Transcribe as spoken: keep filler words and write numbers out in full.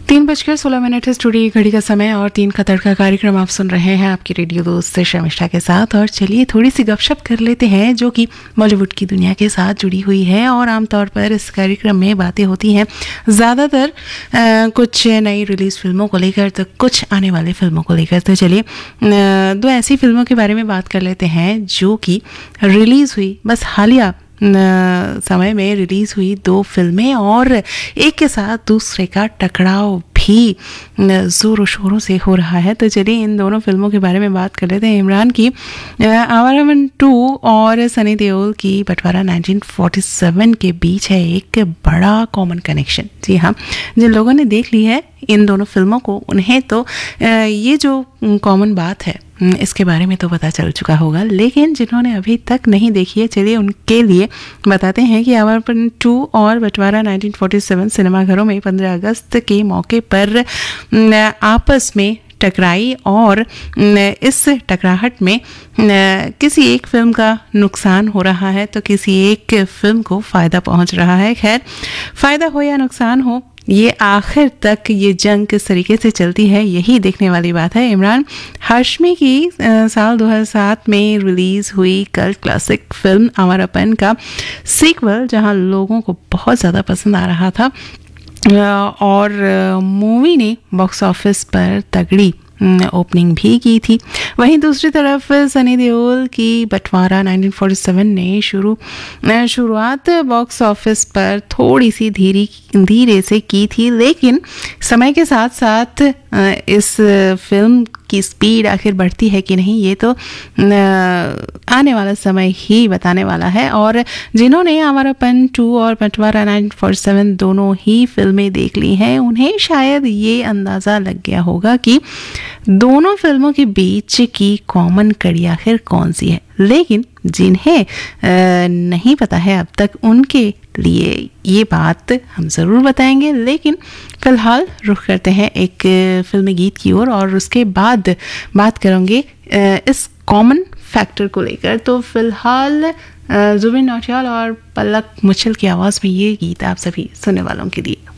तीन बजकर सोलह मिनट है स्टूडियो घड़ी का समय और तीन का तड़का कार्यक्रम आप सुन रहे हैं आपकी रेडियो दोस्त शर्मिष्ठा के साथ। और चलिए थोड़ी सी गपशप कर लेते हैं जो कि बॉलीवुड की दुनिया के साथ जुड़ी हुई है। और आमतौर पर इस कार्यक्रम में बातें होती हैं ज़्यादातर कुछ नई रिलीज़ फिल्मों को लेकर तो कुछ आने वाली फिल्मों को लेकर। तो चलिए दो ऐसी फिल्मों के बारे में बात कर लेते हैं जो कि रिलीज़ हुई बस हालिया समय में रिलीज़ हुई दो फिल्में और एक के साथ दूसरे का टकराव भी ज़ोरों शोरों से हो रहा है। तो चलिए इन दोनों फिल्मों के बारे में बात कर लेते हैं। इमरान की आवारा टू और सनी देओल की बंटवारा नाइनटीन फोर्टी सेवन के बीच है एक बड़ा कॉमन कनेक्शन। जी हाँ, जिन लोगों ने देख ली है इन दोनों फिल्मों को उन्हें तो ये जो कॉमन बात है इसके बारे में तो पता चल चुका होगा, लेकिन जिन्होंने अभी तक नहीं देखी है चलिए उनके लिए बताते हैं कि आवारा टू और बंटवारा नाइनटीन फोर्टी सेवन सिनेमाघरों में पंद्रह अगस्त के मौके पर आपस में टकराई और इस टकराहट में किसी एक फिल्म का नुकसान हो रहा है तो किसी एक फिल्म को फ़ायदा पहुंच रहा है। खैर, फ़ायदा हो या नुकसान हो, ये आखिर तक ये जंग किस तरीके से चलती है यही देखने वाली बात है। इमरान हाशमी की साल दो हज़ार सात में रिलीज़ हुई कल्ट क्लासिक फिल्म आवारापन का सीक्वल जहां लोगों को बहुत ज़्यादा पसंद आ रहा था और मूवी ने बॉक्स ऑफिस पर तगड़ी ओपनिंग भी की थी। वहीं दूसरी तरफ सनी देओल की बंटवारा नाइनटीन फोर्टी सेवन ने शुरू शुरुआत बॉक्स ऑफिस पर थोड़ी सी धीरे धीरे से की थी, लेकिन समय के साथ साथ इस फिल्म की स्पीड आखिर बढ़ती है कि नहीं ये तो आने वाला समय ही बताने वाला है। और जिन्होंने आवारापन टू और बंटवारा नाइनटीन फोर्टी सेवन दोनों ही फिल्में देख ली हैं उन्हें शायद ये अंदाज़ा लग गया होगा कि दोनों फिल्मों के बीच की कॉमन कड़ी आखिर कौन सी है। लेकिन जिन्हें नहीं पता है अब तक उनके लिए ये बात हम ज़रूर बताएंगे। लेकिन फ़िलहाल रुख करते हैं एक फिल्मी गीत की ओर और उसके बाद बात करेंगे इस कॉमन फैक्टर को लेकर। तो फिलहाल जुबिन नौटियाल और पलक मुच्छल की आवाज़ में ये गीत आप सभी सुनने वालों के लिए।